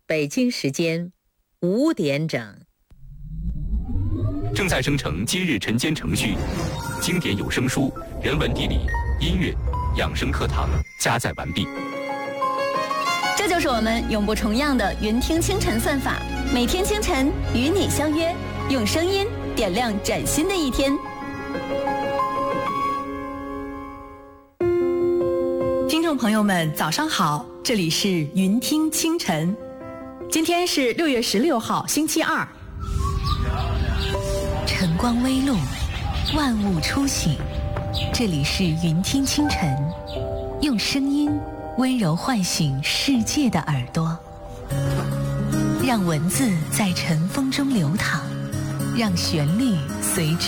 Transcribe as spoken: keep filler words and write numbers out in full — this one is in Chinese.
北京时间五点整。 正在生成今日晨间程序，经典有声书、人文地理、音乐、养生课堂加载完毕。 这就是我们永不重样的云听清晨算法，每天清晨与你相约，用声音点亮崭新的一天。 听众朋友们，早上好，这里是云听清晨。今天是六月十六号，星期二。 晨光微露，万物初醒。这里是云听清晨，用声音温柔唤醒世界的耳朵，让文字在晨风中流淌，让旋律随之